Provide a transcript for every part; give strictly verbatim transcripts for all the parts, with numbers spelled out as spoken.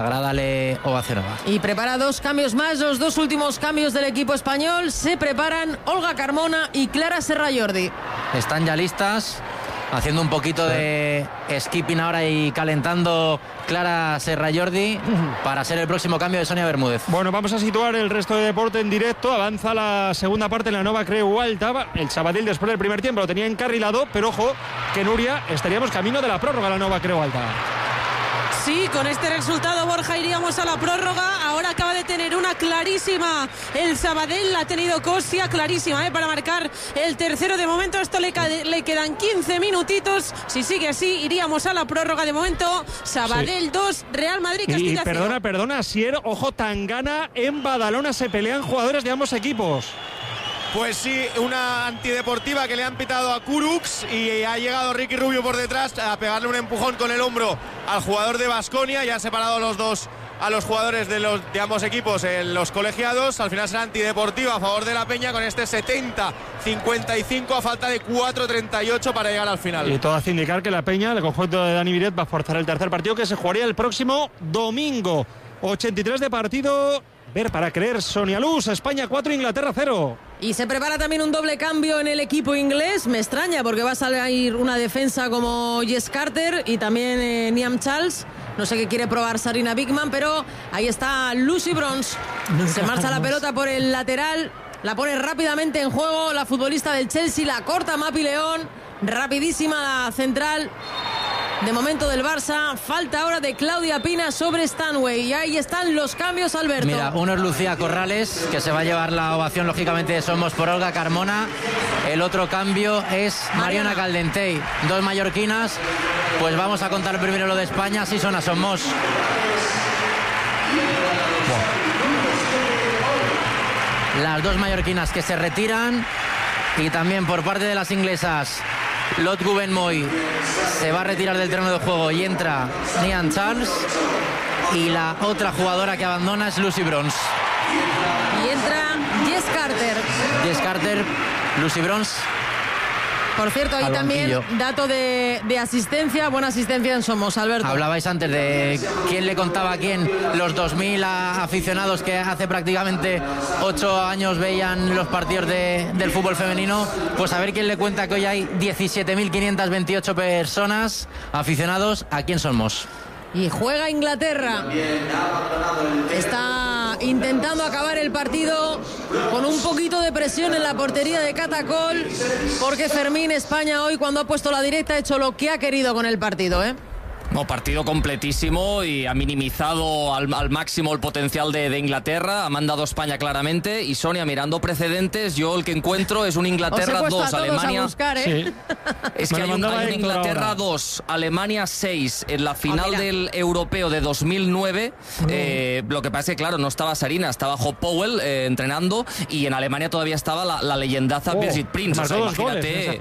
Agrádale ovacionaba. Y prepara dos cambios más, los dos últimos cambios del equipo español. Se preparan Olga Carmona y Clara Serrallordi. Están ya listas, haciendo un poquito de skipping ahora y calentando Clara Serrallordi para ser el próximo cambio de Sonia Bermúdez. Bueno, vamos a situar el resto de deporte en directo. Avanza la segunda parte en la Nova Creu Alta. El Sabadell después del primer tiempo lo tenía encarrilado, pero ojo que Nuria, estaríamos camino de la prórroga la Nova Creu Alta. Sí, con este resultado, Borja, iríamos a la prórroga. Ahora acaba de tener una clarísima el Sabadell, la ha tenido Cosia, clarísima, ¿eh? Para marcar el tercero. De momento esto le, le quedan quince minutitos. Si sigue así, iríamos a la prórroga. De momento, Sabadell sí. dos, Real Madrid Castilla. Y perdona, cero. perdona, Sier, ojo, Tangana en Badalona, se pelean jugadores de ambos equipos. Pues sí, una antideportiva que le han pitado a Kurux y ha llegado Ricky Rubio por detrás a pegarle un empujón con el hombro al jugador de Baskonia. Ya ha separado los dos a los jugadores de, los, de ambos equipos en los colegiados. Al final será antideportiva a favor de la Peña con este setenta cincuenta y cinco a falta de cuatro treinta y ocho para llegar al final. Y todo hace indicar que la Peña, el conjunto de Dani Viret, va a forzar el tercer partido que se jugaría el próximo domingo. ochenta y tres de partido. Ver para creer, Sonia Luz, España cuatro, Inglaterra cero. Y se prepara también un doble cambio en el equipo inglés. Me extraña porque va a salir una defensa como Jess Carter y también eh, Niamh Charles. No sé qué quiere probar Sarina Bigman, pero ahí está Lucy Bronze. Se marcha la pelota por el lateral, la pone rápidamente en juego la futbolista del Chelsea, la corta Mapi León, rapidísima la central. De momento del Barça, falta ahora de Claudia Pina sobre Stanway. Y ahí están los cambios, Alberto. Mira, uno es Lucía Corrales, que se va a llevar la ovación, lógicamente, de Somos por Olga Carmona. El otro cambio es Mariona, Mariona Caldentey. Dos mallorquinas. Pues vamos a contar primero lo de España, si son a Somos. Las dos mallorquinas que se retiran. Y también por parte de las inglesas, Lot Gubben-Moy se va a retirar del terreno de juego y entra Niamh Charles. Y la otra jugadora que abandona es Lucy Bronze. Y entra Jess Carter. Jess Carter, Lucy Bronze. Por cierto, ahí también dato de, de asistencia, buena asistencia en Somos, Alberto. Hablabais antes de quién le contaba a quién los dos mil aficionados que hace prácticamente ocho años veían los partidos de, del fútbol femenino. Pues a ver quién le cuenta que hoy hay diecisiete mil quinientas veintiocho personas aficionados aquí en Somos. Y juega Inglaterra. Está intentando acabar el partido con un poquito de presión en la portería de Catacol, porque Fermín, España hoy, cuando ha puesto la directa, ha hecho lo que ha querido con el partido, ¿eh? No, partido completísimo y ha minimizado al, al máximo el potencial de, de Inglaterra. Ha mandado a España claramente. Y Sonia, mirando precedentes, yo el que encuentro es un Inglaterra dos, Alemania. Buscar, ¿eh? Sí. Es que hay un, hay un Inglaterra dos, Alemania seis en la final oh, del europeo de dos mil nueve. Mm. Eh, lo que pasa es que, claro, no estaba Sarina, estaba Hope Powell eh, entrenando. Y en Alemania todavía estaba la, la leyendaza oh, Birgit Prinz. O sea, imagínate.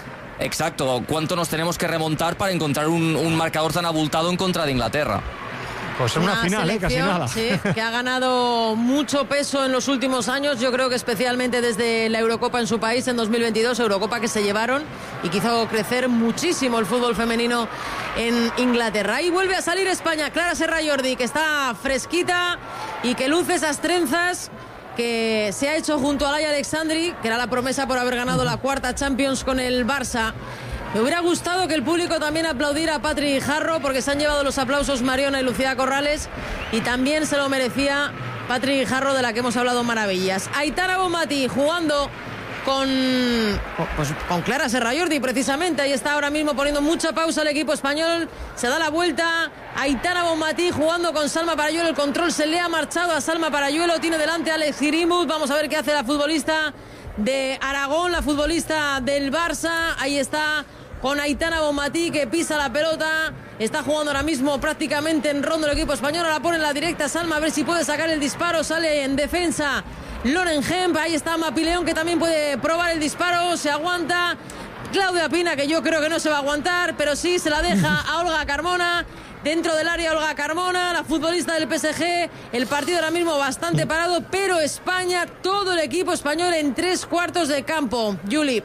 Exacto, ¿cuánto nos tenemos que remontar para encontrar un, un marcador tan abultado en contra de Inglaterra? Pues en una, una final, eh, casi nada. Sí, que ha ganado mucho peso en los últimos años, yo creo que especialmente desde la Eurocopa en su país en dos mil veintidós, Eurocopa que se llevaron y que hizo crecer muchísimo el fútbol femenino en Inglaterra. Y vuelve a salir España, Clara Serrallordi, que está fresquita y que luce esas trenzas que se ha hecho junto a Laia Alexandri, que era la promesa por haber ganado la cuarta Champions con el Barça. Me hubiera gustado que el público también aplaudiera a Patri Guijarro, porque se han llevado los aplausos Mariona y Lucía Corrales, y también se lo merecía Patri Guijarro, de la que hemos hablado maravillas. Aitana Bonmatí jugando con, pues, con Clara Serrallordi, precisamente. Ahí está ahora mismo poniendo mucha pausa el equipo español. Se da la vuelta. Aitana Bonmatí jugando con Salma Parayuelo. El control se le ha marchado a Salma Parayuelo. Tiene delante a Alex Girimut. Vamos a ver qué hace la futbolista de Aragón, la futbolista del Barça. Ahí está con Aitana Bonmatí, que pisa la pelota. Está jugando ahora mismo prácticamente en rondo el equipo español. Ahora pone la directa Salma, a ver si puede sacar el disparo. Sale en defensa Lauren Hemp. Ahí está Mapi León, que también puede probar el disparo. Se aguanta Claudia Pina, que yo creo que no se va a aguantar, pero sí se la deja a Olga Carmona. Dentro del área Olga Carmona, la futbolista del P S G. El partido ahora mismo bastante parado, pero España, todo el equipo español en tres cuartos de campo. Juli.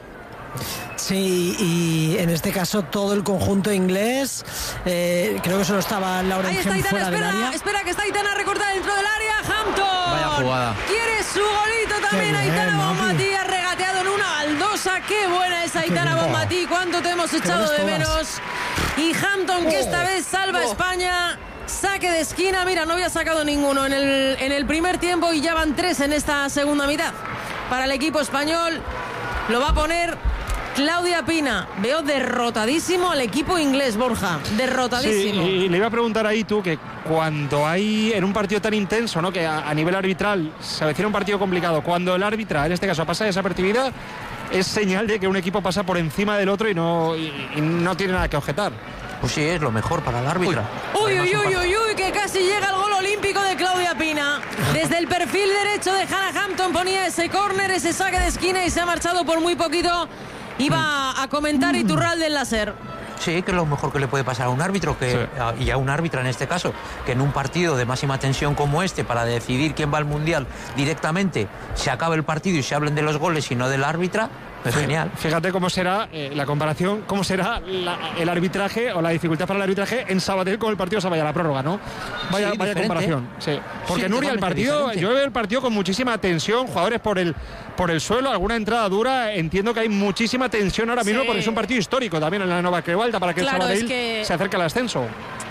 Sí, y en este caso todo el conjunto inglés, eh, creo que solo estaba Lauren Hem fuera del área. Espera que está Aitana recortada dentro del área, Hampton. Vaya jugada. Quiere su golito también, Aitana Bonmatí ha regateado en una baldosa. Qué buena es Aitana Bonmatí, cuánto te hemos echado de menos. Y Hampton, que esta vez salva a España. Saque de esquina, mira, no había sacado ninguno en el, en el primer tiempo y ya van tres en esta segunda mitad. Para el equipo español lo va a poner Claudia Pina. Veo derrotadísimo al equipo inglés, Borja. Derrotadísimo. Sí, y le iba a preguntar ahí tú que cuando hay en un partido tan intenso, ¿no?, que a, a nivel arbitral se avecina un partido complicado, cuando el árbitra, en este caso, pasa desapercibida, es señal de que un equipo pasa por encima del otro y no, y, y no tiene nada que objetar. Pues sí, es lo mejor para el árbitra. Uy, uy, uy, uy, uy, que casi llega el gol olímpico de Claudia Pina. Desde el perfil derecho de Hannah Hampton ponía ese córner, ese saque de esquina y se ha marchado por muy poquito. Iba a comentar Iturralde del láser. Sí, que es lo mejor que le puede pasar a un árbitro, que, sí. a, y a un árbitra en este caso, que en un partido de máxima tensión como este, para decidir quién va al Mundial directamente, se acabe el partido y se hablen de los goles y no del árbitra. Es genial. Fíjate cómo será eh, la comparación, cómo será la, el arbitraje o la dificultad para el arbitraje en Sabadell con el partido se vaya a la prórroga, ¿no? Vaya, sí, vaya comparación. Sí. Porque sí, Nuria, el partido, diferente. Yo veo el partido con muchísima tensión, jugadores por el por el suelo, alguna entrada dura. Entiendo que hay muchísima tensión ahora mismo, sí, porque es un partido histórico también en la Nova Creu Alta para que claro, el Sabadell es que... se acerque al ascenso.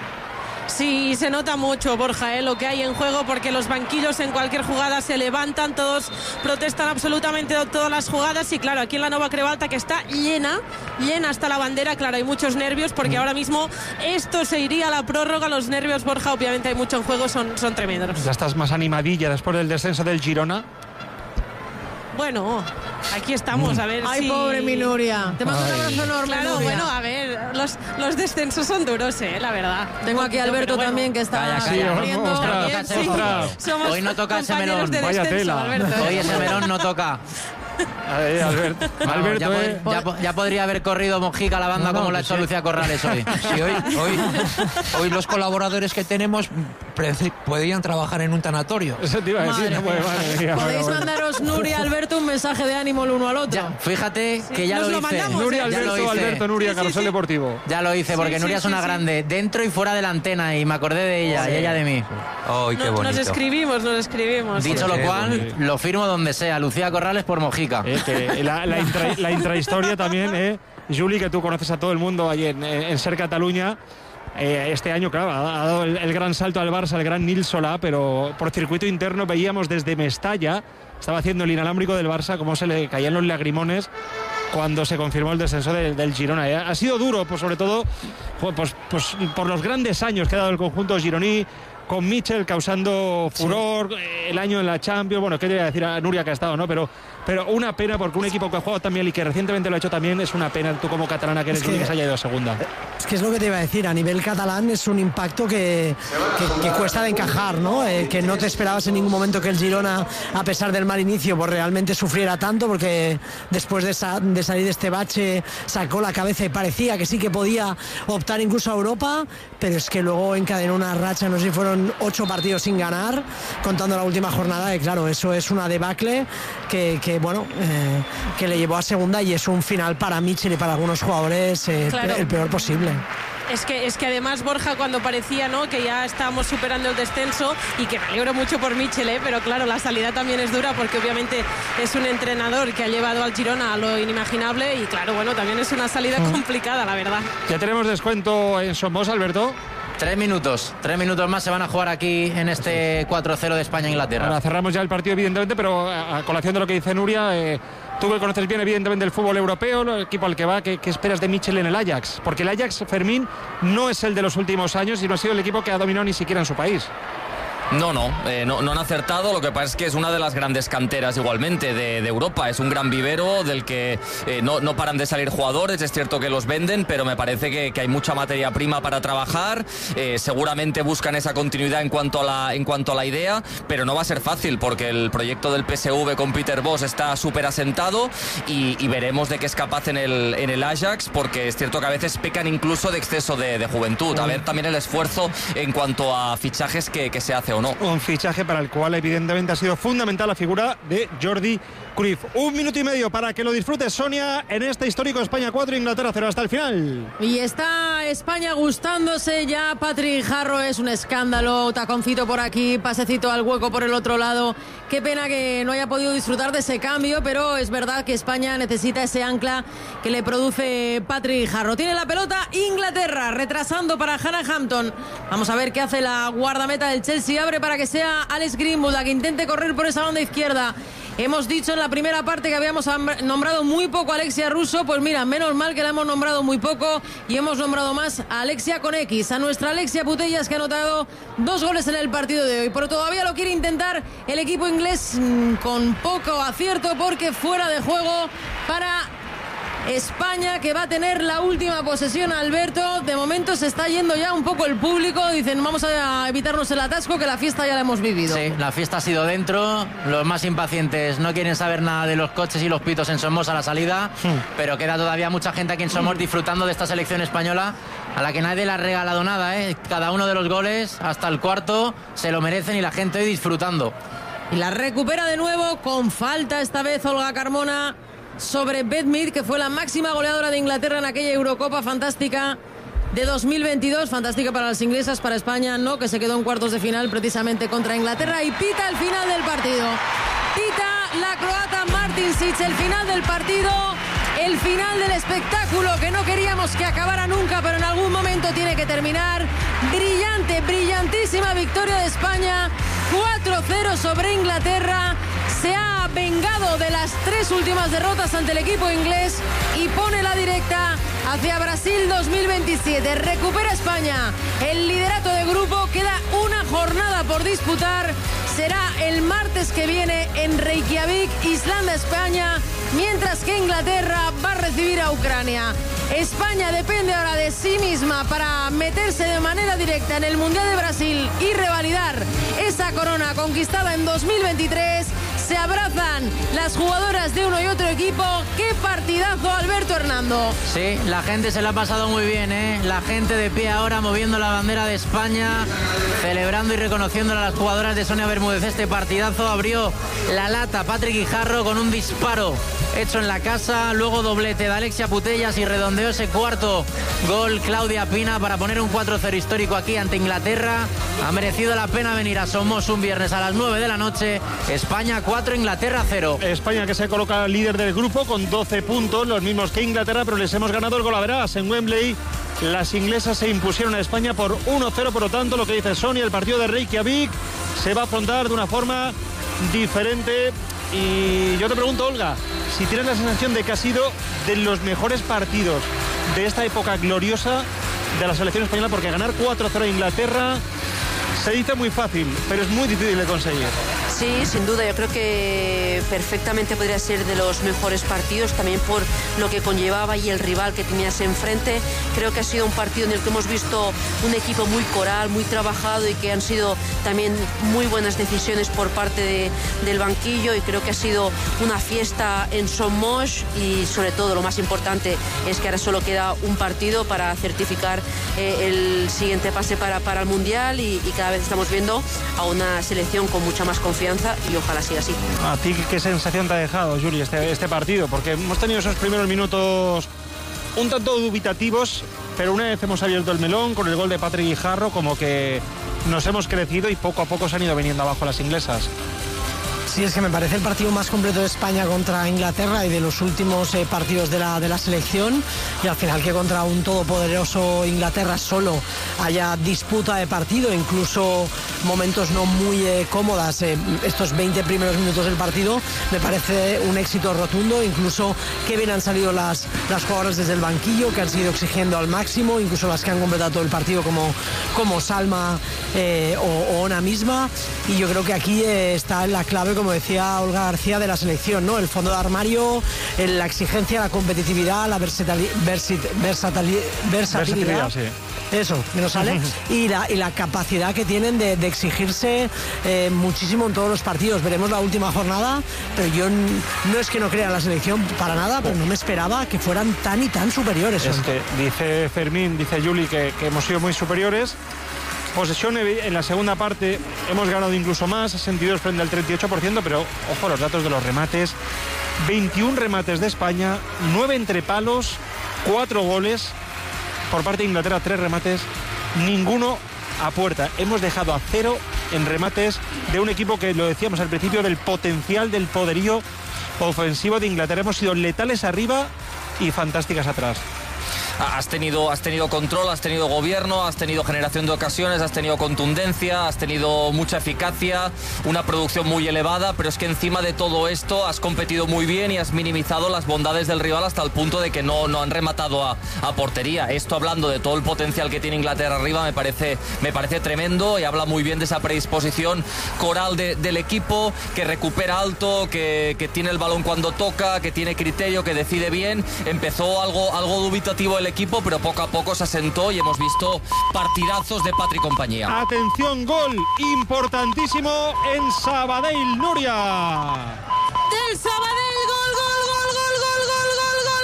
Sí, se nota mucho, Borja, ¿eh? lo que hay en juego, porque los banquillos en cualquier jugada se levantan, todos protestan absolutamente todas las jugadas y claro, aquí en la Nova Creu Alta, que está llena, llena hasta la bandera, claro, hay muchos nervios porque ahora mismo esto se iría a la prórroga, los nervios, Borja, obviamente hay mucho en juego, son, son tremendos. Ya estás más animadilla después del descenso del Girona. Bueno, aquí estamos, a ver. Ay, si... pobre mi Nuria. Te mando un abrazo enorme. Claro, Nuria. bueno, a ver, los, los descensos son duros, eh, la verdad. Tengo aquí a Alberto bueno. también, que está Calla, sí, corriendo. ostras, Sí. ostras. Hoy no toca ese melón. Vaya tela. Alberto. Hoy ese melón no toca. Eh, Albert, Vamos, Alberto, ya, pod- eh. ya, ya podría haber corrido Mojica la banda no, no, como la ha hecho sí. Lucía Corrales hoy. Sí, hoy, hoy, hoy los colaboradores que tenemos podrían trabajar en un tanatorio. Eso te iba a decir, no puede, madre mía, Podéis bueno, mandaros, Nuria, Alberto, un mensaje de ánimo el uno al otro. Ya, fíjate sí. que ya Nos lo, lo hice. mandamos, Nuria, ¿eh? Alberto, hice. Alberto, Nuria, sí, sí, Carrusel sí. Deportivo. Ya lo hice, porque sí, Nuria sí, es una sí, grande, dentro y fuera de la antena, y me acordé de ella, sí. y ella de mí. ¡Ay, qué bonito! Nos escribimos, nos escribimos. Dicho sí. lo cual, lo firmo donde sea, Lucía Corrales por Mojica. Eh, que la, la, intra, la intrahistoria también, eh, Juli, que tú conoces a todo el mundo allí en, en Ser Cataluña. Eh, este año, claro, ha dado el, el gran salto al Barça, el gran Nil Solà, pero por circuito interno veíamos desde Mestalla, estaba haciendo el inalámbrico del Barça, cómo se le caían los lagrimones cuando se confirmó el descenso de, del Girona. Eh, ha sido duro, pues sobre todo pues, pues, por los grandes años que ha dado el conjunto gironí, con Mitchell causando furor, sí. el año en la Champions, bueno, qué te voy a decir a Nuria que ha estado, ¿no? Pero, pero una pena, porque un equipo que ha jugado también y que recientemente lo ha hecho también, es una pena, tú como catalana que eres, es que, que se haya ido a segunda. Es que es lo que te iba a decir, a nivel catalán es un impacto que, que, que cuesta de encajar, ¿no? Eh, que no te esperabas en ningún momento que el Girona, a pesar del mal inicio, pues realmente sufriera tanto, porque después de, sa de salir de este bache sacó la cabeza y parecía que sí que podía optar incluso a Europa, pero es que luego encadenó una racha, no sé si fueron ocho partidos sin ganar, contando la última jornada, y claro, eso es una debacle que, que bueno, eh, que le llevó a segunda, y es un final para Mitchell y para algunos jugadores eh, claro. el peor posible. Es que, es que además, Borja, cuando parecía, ¿no?, que ya estábamos superando el descenso, y que me alegro mucho por Mitchell, ¿eh? Pero claro, la salida también es dura, porque obviamente es un entrenador que ha llevado al Girona a lo inimaginable, y claro, bueno, también es una salida mm. complicada, la verdad. Ya tenemos descuento en Somos, Alberto. Tres minutos, tres minutos más se van a jugar aquí en este cuatro cero de España-Inglaterra. Ahora cerramos ya el partido, evidentemente, pero a colación de lo que dice Nuria, eh, tú que conoces bien, evidentemente, el fútbol europeo, el equipo al que va, ¿qué, qué esperas de Mitchell en el Ajax? Porque el Ajax, Fermín, no es el de los últimos años y no ha sido el equipo que ha dominado ni siquiera en su país. No, no, eh, no, no han acertado. Lo que pasa es que es una de las grandes canteras igualmente de, de Europa. Es un gran vivero del que eh, no, no paran de salir jugadores. Es cierto que los venden, pero me parece que, que hay mucha materia prima para trabajar. Eh, seguramente buscan esa continuidad en cuanto a la, en cuanto a la idea, pero no va a ser fácil porque el proyecto del P S V con Peter Bosz está súper asentado y, y veremos de qué es capaz en el, en el Ajax, porque es cierto que a veces pecan incluso de exceso de, de juventud. A ver también el esfuerzo en cuanto a fichajes que, que se hace o o no. Un fichaje para el cual evidentemente ha sido fundamental la figura de Jordi Cruyff. Un minuto y medio para que lo disfrutes, Sonia, en este histórico España cuatro, Inglaterra cero hasta el final. Y está España gustándose ya. Patrick Jarro es un escándalo. Taconcito por aquí, pasecito al hueco por el otro lado. Qué pena que no haya podido disfrutar de ese cambio, pero es verdad que España necesita ese ancla que le produce Patrick Jarro. Tiene la pelota Inglaterra, retrasando para Hannah Hampton. Vamos a ver qué hace la guardameta del Chelsea. Abre para que sea Alex Greenwood la que intente correr por esa banda izquierda. Hemos dicho en la primera parte que habíamos nombrado muy poco a Alexia Russo. Pues mira, menos mal que la hemos nombrado muy poco y hemos nombrado más a Alexia con X, a nuestra Alexia Putellas, que ha anotado dos goles en el partido de hoy. Pero todavía lo quiere intentar el equipo inglés mmm, con poco acierto, porque fuera de juego para España, que va a tener la última posesión. Alberto, de momento se está yendo ya un poco el público. Dicen, vamos a evitarnos el atasco, que la fiesta ya la hemos vivido. Sí, la fiesta ha sido dentro. Los más impacientes no quieren saber nada de los coches y los pitos en Somos a la salida, sí. Pero queda todavía mucha gente aquí en Somos disfrutando de esta selección española, a la que nadie le ha regalado nada, ¿eh? Cada uno de los goles, hasta el cuarto, se lo merecen, y la gente hoy disfrutando. Y la recupera de nuevo, con falta esta vez Olga Carmona sobre Beth Mead, que fue la máxima goleadora de Inglaterra en aquella Eurocopa fantástica de dos mil veintidós. Fantástica para las inglesas, para España no, que se quedó en cuartos de final precisamente contra Inglaterra. Y pita el final del partido. Pita la croata Martincic el final del partido, el final del espectáculo que no queríamos que acabara nunca, pero en algún momento tiene que terminar. Brillante, brillantísima victoria de España, cuatro cero sobre Inglaterra. Se ha vengado de las tres últimas derrotas ante el equipo inglés y pone la directa hacia Brasil dos mil veintisiete. Recupera España el liderato de grupo. Queda una jornada por disputar. Será el martes que viene en Reykjavik, Islanda, España, mientras que Inglaterra va a recibir a Ucrania. España depende ahora de sí misma para meterse de manera directa en el Mundial de Brasil y revalidar esa corona conquistada en dos mil veintitrés. Se abrazan las jugadoras de uno y otro equipo. ¡Qué partidazo, Alberto Hernando! Sí, la gente se la ha pasado muy bien, ¿eh? La gente de pie ahora moviendo la bandera de España, celebrando y reconociendo a las jugadoras de Sonia Bermúdez. Este partidazo abrió la lata Patrick Guijarro con un disparo hecho en la casa, luego doblete de Alexia Putellas y redondeó ese cuarto gol Claudia Pina para poner un cuatro cero histórico aquí ante Inglaterra. Ha merecido la pena venir a Somos un viernes a las nueve de la noche. España cuatro, Inglaterra cero. España, que se coloca líder del grupo con doce puntos, los mismos que Inglaterra, pero les hemos ganado el golaveras en Wembley. Las inglesas se impusieron a España por uno cero, por lo tanto, lo que dice Sonia, el partido de Reykjavik se va a afrontar de una forma diferente. Y yo te pregunto, Olga, si tienes la sensación de que ha sido de los mejores partidos de esta época gloriosa de la selección española, porque ganar cuatro cero a Inglaterra se dice muy fácil, pero es muy difícil de conseguir. Sí, sin duda, yo creo que perfectamente podría ser de los mejores partidos, también por lo que conllevaba y el rival que tenías enfrente. Creo que ha sido un partido en el que hemos visto un equipo muy coral, muy trabajado, y que han sido también muy buenas decisiones por parte de, del banquillo, y creo que ha sido una fiesta en Somos, y sobre todo lo más importante es que ahora solo queda un partido para certificar eh, el siguiente pase para, para el Mundial, y, y cada vez estamos viendo a una selección con mucha más confianza, y ojalá siga así. ¿A ti qué sensación te ha dejado, Juli, este, este partido? Porque hemos tenido esos primeros minutos un tanto dubitativos, pero una vez hemos abierto el melón con el gol de Patrick Guijarro, como que nos hemos crecido y poco a poco se han ido viniendo abajo las inglesas. Sí, es que me parece el partido más completo de España contra Inglaterra y de los últimos eh, partidos de la, de la selección, y al final que contra un todopoderoso Inglaterra solo haya disputa de partido, incluso momentos no muy eh, cómodas, eh, estos veinte primeros minutos del partido, me parece un éxito rotundo. Incluso que bien han salido las, las jugadoras desde el banquillo, que han seguido exigiendo al máximo, incluso las que han completado todo el partido como, como Salma eh, o, o Ona misma, y yo creo que aquí eh, está la clave, como decía Olga García, de la selección, ¿no? El fondo de armario, la exigencia, la competitividad, la versatili- versit- versatili- versatilidad. versatilidad, sí. Eso, me lo sale. y, la, y la capacidad que tienen de, de exigirse eh, muchísimo en todos los partidos. Veremos la última jornada, pero yo n- no es que no crea en la selección para nada, pero no me esperaba que fueran tan y tan superiores. Es que dice Fermín, dice Juli, que, que hemos sido muy superiores. posesión en la segunda parte hemos ganado incluso más, sesenta y dos frente al treinta y ocho por ciento, pero ojo a los datos de los remates. veintiún remates de España, nueve entre palos, cuatro goles. Por parte de Inglaterra, tres remates, ninguno a puerta. Hemos dejado a cero en remates de un equipo que, lo decíamos al principio, del potencial, del poderío ofensivo de Inglaterra. Hemos sido letales arriba y fantásticas atrás. Has tenido, has tenido control, has tenido gobierno, has tenido generación de ocasiones, has tenido contundencia, has tenido mucha eficacia, una producción muy elevada, pero es que encima de todo esto has competido muy bien y has minimizado las bondades del rival hasta el punto de que no, no han rematado a, a portería. Esto, hablando de todo el potencial que tiene Inglaterra arriba, me parece, me parece tremendo, y habla muy bien de esa predisposición coral de, del equipo, que recupera alto, que, que tiene el balón cuando toca, que tiene criterio, que decide bien. Empezó algo, algo dubitativo el equipo, pero poco a poco se asentó y hemos visto partidazos de Patri y compañía. Atención, gol importantísimo en Sabadell, Nuria. Del Sabadell, gol, gol, gol, gol, gol, gol, gol, gol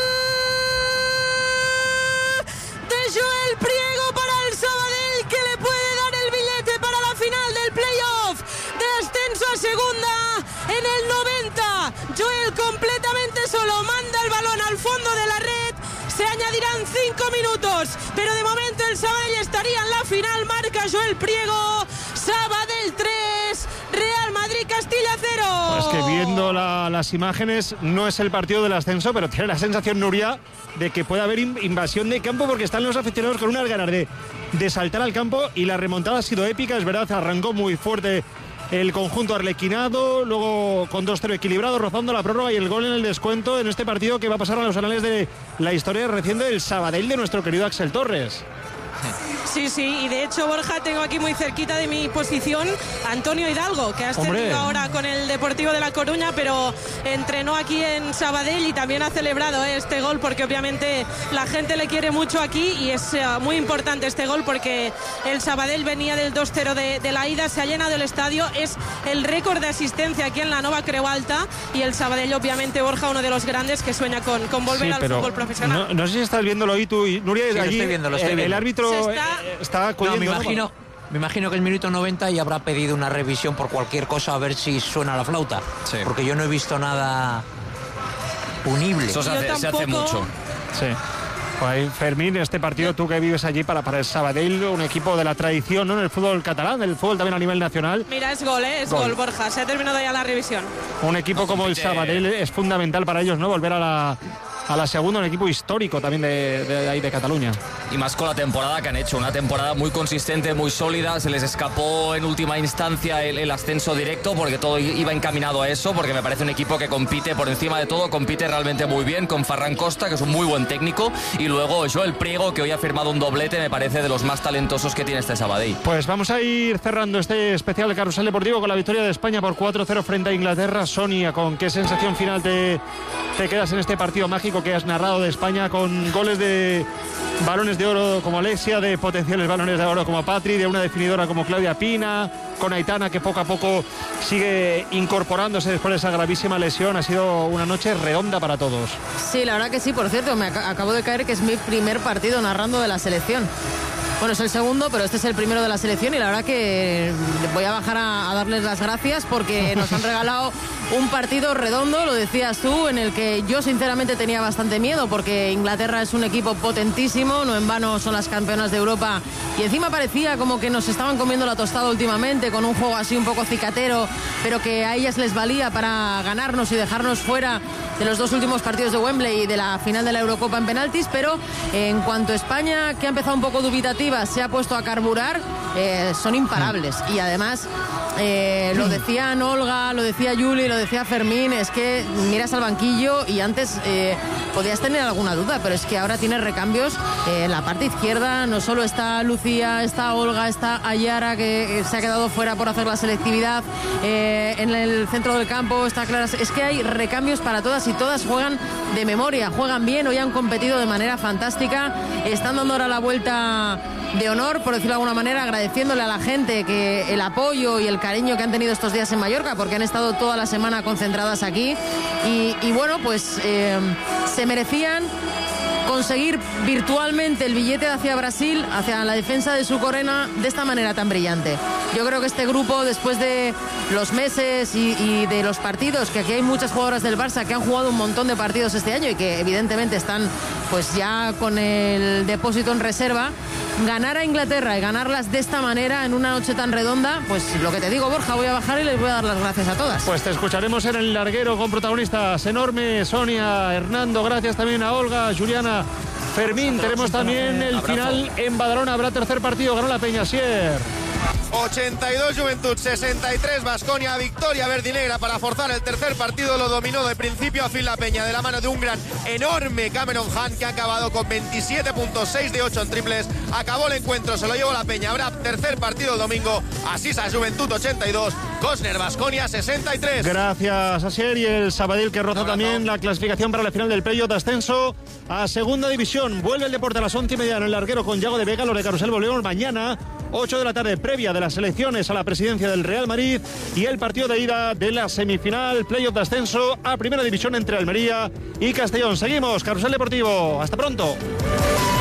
de Joel Priego para el Sabadell, que le puede dar el billete para la final del playoff de ascenso a segunda. En el noventa, Joel completamente solo manda el balón al fondo de la red. Se añadirán cinco minutos, pero de momento el Sabadell estaría en la final. Marca Joel Priego. Sabadell tres, Real Madrid Castilla cero. Pues que viendo la, las imágenes, no es el partido del ascenso, pero tiene la sensación, Nuria, de que puede haber invasión de campo, porque están los aficionados con unas ganas de, de saltar al campo, y la remontada ha sido épica. Es verdad, arrancó muy fuerte el conjunto arlequinado, luego con dos cero equilibrado, rozando la prórroga y el gol en el descuento en este partido que va a pasar a los anales de la historia reciente del Sabadell de nuestro querido Axel Torres. Sí, sí, y de hecho, Borja, tengo aquí muy cerquita de mi posición Antonio Hidalgo, que ha ascendido ahora con el Deportivo de La Coruña, pero entrenó aquí en Sabadell y también ha celebrado eh, este gol, porque obviamente la gente le quiere mucho aquí, y es uh, muy importante este gol porque el Sabadell venía del dos cero de, de la ida, se ha llenado el estadio, es el récord de asistencia aquí en la Nova Creu Alta, y el Sabadell, obviamente, Borja, uno de los grandes que sueña con, con volver sí, al fútbol profesional. No, no sé si estás viéndolo ahí tú, y Nuria, sí, allí, lo estoy viendo, lo estoy viendo. El árbitro está... está no, me imagino, me imagino que es minuto noventa y habrá pedido una revisión por cualquier cosa, a ver si suena la flauta, sí. Porque yo no he visto nada punible. Eso se hace, se hace mucho. Sí. Pues, Fermín, este partido, tú que vives allí para, para el Sabadell, un equipo de la tradición, ¿no?, en el fútbol catalán, el fútbol también a nivel nacional. Mira, es gol, ¿eh? es gol. gol, Borja, se ha terminado ya la revisión. Un equipo no, como el Sabadell es fundamental para ellos, ¿no?, volver a la, a la segunda, un equipo histórico también de, de, de ahí de Cataluña. Y más con la temporada que han hecho, una temporada muy consistente, muy sólida. Se les escapó en última instancia el, el ascenso directo, porque todo iba encaminado a eso, porque me parece un equipo que compite por encima de todo, compite realmente muy bien, con Ferran Costa, que es un muy buen técnico, y luego Joel Priego, que hoy ha firmado un doblete, me parece de los más talentosos que tiene este Sabadell. Pues vamos a ir cerrando este especial de Carrusel Deportivo con la victoria de España por cuatro cero frente a Inglaterra. Sonia, ¿con qué sensación final te, te quedas en este partido mágico que has narrado de España, con goles de balones de oro como Alexia, de potenciales balones de oro como Patri, de una definidora como Claudia Pina, con Aitana, que poco a poco sigue incorporándose después de esa gravísima lesión? Ha sido una noche redonda para todos. Sí, la verdad que sí. Por cierto, me ac- acabo de caer que es mi primer partido narrando de la selección. Bueno, es el segundo, pero este es el primero de la selección, y la verdad que voy a bajar a, a darles las gracias, porque nos han regalado un partido redondo, lo decías tú, en el que yo sinceramente tenía bastante miedo, porque Inglaterra es un equipo potentísimo, no en vano son las campeonas de Europa, y encima parecía como que nos estaban comiendo la tostada últimamente, con un juego así un poco cicatero, pero que a ellas les valía para ganarnos y dejarnos fuera de los dos últimos partidos de Wembley y de la final de la Eurocopa en penaltis. Pero en cuanto a España, que ha empezado un poco dubitativa, se ha puesto a carburar, eh, son imparables. Y además, eh, lo decían Olga, lo decía Juli, lo decía Fermín, es que miras al banquillo y antes eh, podías tener alguna duda, pero es que ahora tienes recambios eh, en la parte izquierda. No solo está Lucía, está Olga, está Ayara, que eh, se ha quedado fuera por hacer la selectividad, eh, en el centro del campo está Clara. Es que hay recambios para todas, y todas juegan de memoria, juegan bien. Hoy han competido de manera fantástica, están dando ahora la vuelta de honor, por decirlo de alguna manera, agradeciéndole a la gente que el apoyo y el cariño que han tenido estos días en Mallorca, porque han estado toda la semana concentradas aquí, y, y bueno, pues eh, se merecían conseguir virtualmente el billete hacia Brasil, hacia la defensa de su corona, de esta manera tan brillante. Yo creo que este grupo, después de los meses y, y de los partidos, que aquí hay muchas jugadoras del Barça que han jugado un montón de partidos este año y que evidentemente están pues ya con el depósito en reserva, ganar a Inglaterra y ganarlas de esta manera en una noche tan redonda, pues lo que te digo, Borja, voy a bajar y les voy a dar las gracias a todas. Pues te escucharemos en el larguero con protagonistas enormes, Sonia, Hernando, gracias también a Olga, Juliana, Fermín. Tenemos también el final en Badalona, habrá tercer partido, ganó la Peña, Sier. ochenta y dos Juventud, sesenta y tres Baskonia, victoria verdinegra para forzar el tercer partido, lo dominó de principio a fin la Peña de la mano de un gran, enorme Cameron Hunt que ha acabado con veintisiete puntos, seis de ocho en triples, acabó el encuentro, se lo llevó la Peña, habrá tercer partido el domingo, Asisa Juventud ochenta y dos, Cosner Baskonia sesenta y tres. Gracias, Asier, y el Sabadell que roza también la clasificación para la final del playoff de ascenso a segunda división. Vuelve el deporte a las once y media en el larguero con Yago de Vega, Lore Carusel, volvemos mañana ocho de la tarde, previa de las elecciones a la presidencia del Real Madrid y el partido de ida de la semifinal playoff de ascenso a primera división entre Almería y Castellón. Seguimos, Carrusel Deportivo, hasta pronto.